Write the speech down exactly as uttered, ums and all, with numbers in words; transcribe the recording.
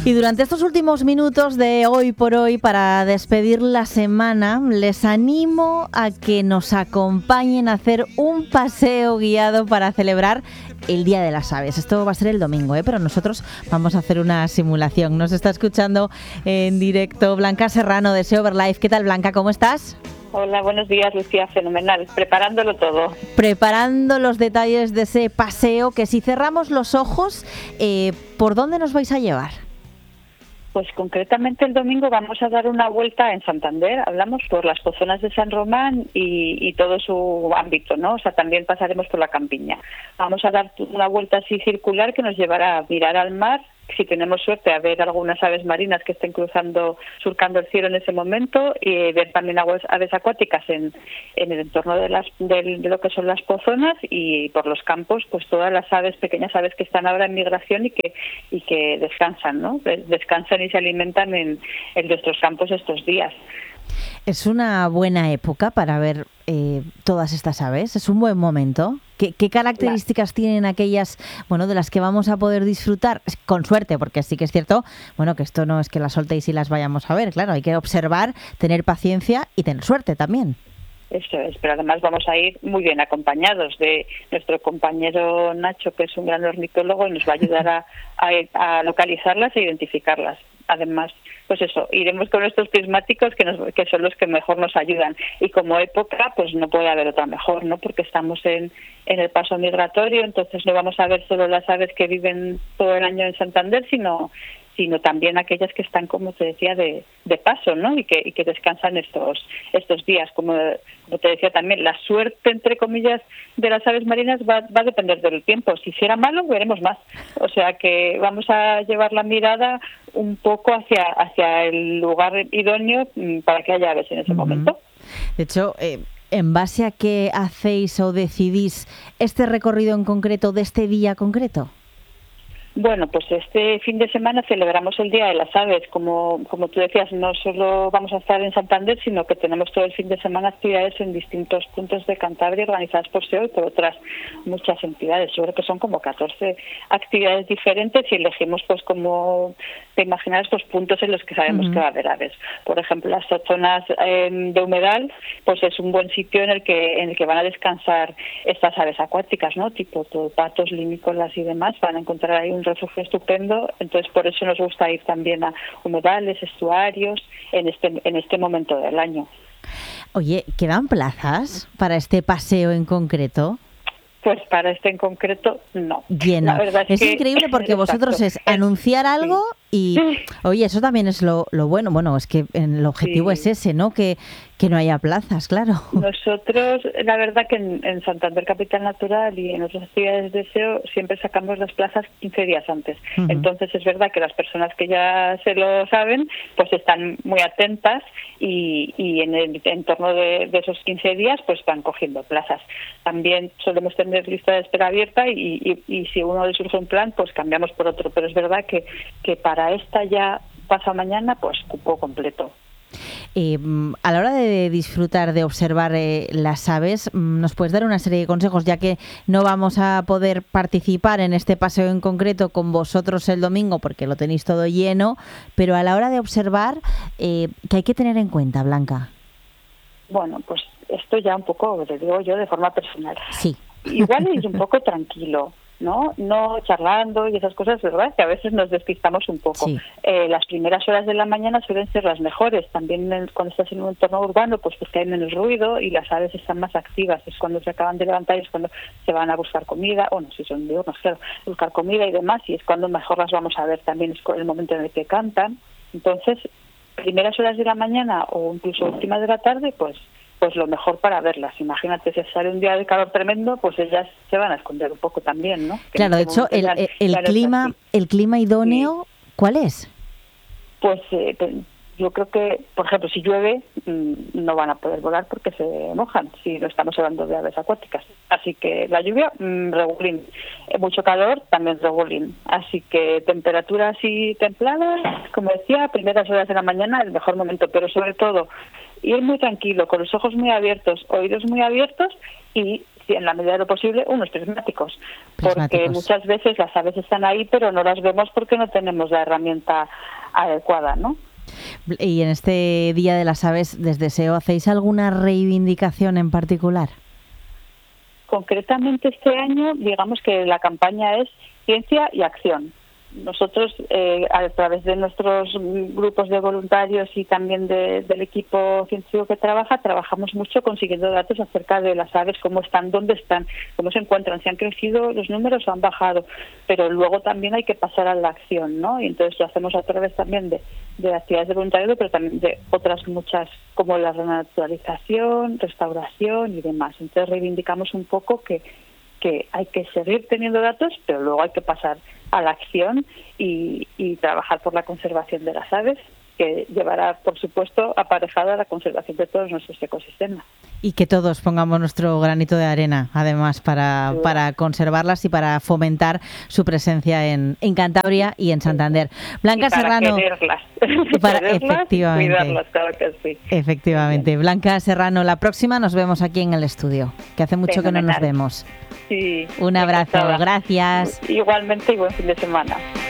Y durante estos últimos minutos de Hoy por Hoy, para despedir la semana, les animo a que nos acompañen a hacer un paseo guiado para celebrar el Día de las Aves. Esto va a ser el domingo, ¿eh? Pero nosotros vamos a hacer una simulación. Nos está escuchando en directo Blanca Serrano de SEO Verlife. ¿Qué tal, Blanca? ¿Cómo estás? Hola, buenos días, Lucía. Fenomenal. Preparándolo todo. Preparando los detalles de ese paseo que, si cerramos los ojos, eh, ¿por dónde nos vais a llevar? Pues concretamente el domingo vamos a dar una vuelta en Santander. Hablamos por las Pozonas de San Román y, y todo su ámbito, ¿no? O sea, también pasaremos por la Campiña. Vamos a dar una vuelta así circular que nos llevará a mirar al mar, si tenemos suerte, a ver algunas aves marinas que estén cruzando, surcando el cielo en ese momento, y ver también aves, aves acuáticas en, en el entorno de, las, de, de lo que son las pozonas, y por los campos, pues todas las aves, pequeñas aves que están ahora en migración y que y que descansan, ¿no? Descansan y se alimentan en, en nuestros campos estos días. Es una buena época para ver eh, todas estas aves, es un buen momento. ¿Qué, qué características tienen aquellas, bueno, de las que vamos a poder disfrutar? Con suerte, porque sí que es cierto, bueno, que esto no es que las soltéis y las vayamos a ver, claro, hay que observar, tener paciencia y tener suerte también. Eso es, pero además vamos a ir muy bien acompañados de nuestro compañero Nacho, que es un gran ornitólogo y nos va a ayudar a, a, a localizarlas e identificarlas. Además, pues eso, iremos con nuestros prismáticos que, nos, que son los que mejor nos ayudan. Y como época, pues no puede haber otra mejor, ¿no? Porque estamos en, en el paso migratorio, entonces no vamos a ver solo las aves que viven todo el año en Santander, sino sino también aquellas que están, como te decía, de, de paso, ¿no? Y que, y que descansan estos estos días. Como, como te decía también, la suerte, entre comillas, de las aves marinas va, va a depender del tiempo. Si hiciera malo, veremos más. O sea que vamos a llevar la mirada un poco hacia, hacia el lugar idóneo para que haya aves en ese uh-huh. momento. De hecho, eh, ¿en base a qué hacéis o decidís este recorrido en concreto de este día concreto? Bueno, pues este fin de semana celebramos el Día de las Aves. Como, como tú decías, no solo vamos a estar en Santander, sino que tenemos todo el fin de semana actividades en distintos puntos de Cantabria organizadas por SEO y por otras muchas entidades. Yo creo que son como catorce actividades diferentes y elegimos, pues como te imaginas, pues puntos en los que sabemos uh-huh. que va a haber aves. Por ejemplo, las zonas eh, de humedal, pues es un buen sitio en el que en el que van a descansar estas aves acuáticas, ¿no? Tipo todo, patos, limícolas y demás. Van a encontrar ahí un refugio estupendo, entonces por eso nos gusta ir también a humedales, estuarios en este en este momento del año. Oye, ¿quedan plazas para este paseo en concreto? Pues para este en concreto, no. Lleno. La verdad es es que, increíble porque exacto. vosotros es anunciar algo sí. y, oye, eso también es lo, lo bueno. Bueno, es que el objetivo sí. es ese, ¿no? Que, que no haya plazas, claro. Nosotros, la verdad que en, en Santander Capital Natural y en otras actividades de SEO siempre sacamos las plazas quince días antes. Uh-huh. Entonces es verdad que las personas que ya se lo saben, pues están muy atentas y, y en el entorno de, de esos quince días pues van cogiendo plazas. También solemos tener lista de espera abierta y, y, y si uno le surge un plan, pues cambiamos por otro. Pero es verdad que, que para esta ya pasa mañana, pues cupo completo. Eh, a la hora de disfrutar, de observar eh, las aves, ¿nos puedes dar una serie de consejos? Ya que no vamos a poder participar en este paseo en concreto con vosotros el domingo porque lo tenéis todo lleno, pero a la hora de observar, eh, ¿qué hay que tener en cuenta, Blanca? Bueno, pues esto ya un poco, te digo yo, de forma personal. Sí. Igual ir un poco tranquilo, ¿no? No charlando y esas cosas, ¿verdad? Que a veces nos despistamos un poco. Sí. Eh, las primeras horas de la mañana suelen ser las mejores. También en, cuando estás en un entorno urbano, pues porque hay menos ruido y las aves están más activas. Es cuando se acaban de levantar y es cuando se van a buscar comida, o no, si son diurnos, claro, buscar comida y demás, y es cuando mejor las vamos a ver. También es el momento en el que cantan. Entonces, primeras horas de la mañana o incluso últimas de la tarde, pues pues lo mejor para verlas. Imagínate, si sale un día de calor tremendo, pues ellas se van a esconder un poco también, ¿no? Que claro, de hecho, el, el, el clima el clima idóneo, sí. ¿Cuál es? Pues eh, yo creo que, por ejemplo, si llueve, no van a poder volar porque se mojan, si no estamos hablando de aves acuáticas. Así que la lluvia, mmm, regulín. Mucho calor, también regulín. Así que temperatura así templada, como decía, primeras horas de la mañana, el mejor momento, pero sobre todo ir muy tranquilo, con los ojos muy abiertos, oídos muy abiertos y en la medida de lo posible, unos prismáticos, prismáticos. Porque muchas veces las aves están ahí, pero no las vemos porque no tenemos la herramienta adecuada, ¿no? Y en este Día de las Aves, desde S E O, ¿hacéis alguna reivindicación en particular? Concretamente este año, digamos que la campaña es ciencia y acción. Nosotros, eh, a través de nuestros grupos de voluntarios y también de, del equipo científico que trabaja, trabajamos mucho consiguiendo datos acerca de las aves, cómo están, dónde están, cómo se encuentran, si han crecido los números o han bajado, pero luego también hay que pasar a la acción, ¿no? Y entonces lo hacemos a través también de, de actividades de voluntariado, pero también de otras muchas, como la renaturalización, restauración y demás. Entonces reivindicamos un poco que que hay que seguir teniendo datos, pero luego hay que pasar a la acción y, y trabajar por la conservación de las aves, que llevará, por supuesto, aparejada la conservación de todos nuestros ecosistemas. Y que todos pongamos nuestro granito de arena, además, para, sí. para conservarlas y para fomentar su presencia en, en Cantabria y en Santander. Blanca y para Serrano. Quererlas. Para quererlas efectivamente. Y cuidarlas, claro que sí. Efectivamente. Blanca Serrano, la próxima nos vemos aquí en el estudio, que hace mucho Fenomenal. que no nos vemos. Sí. Un abrazo, gracias. Igualmente y buen fin de semana.